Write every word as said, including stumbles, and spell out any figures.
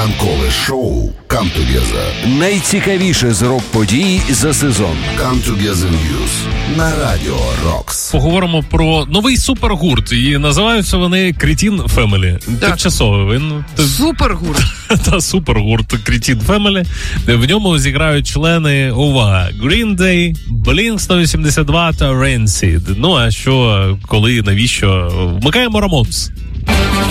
Ранкове шоу Come Together. Найцікавіше з рок-подій за сезон. Come Together News на Радіо Рокс. Поговоримо про новий супергурт. І називаються вони Cretin Family. Тимчасово він... Супергурт. Та супергурт Cretin Family. В ньому зіграють члени, увага, Green Day, Blink сто вісімдесят два та Rancid. Ну, а що, коли, навіщо? Вмикаємо Ramones.